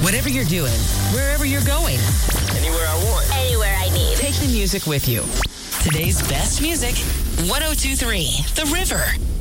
Whatever you're doing, wherever you're going, Anywhere I want. Anywhere I need. take the music with you. Today's best music, 102.3 The River.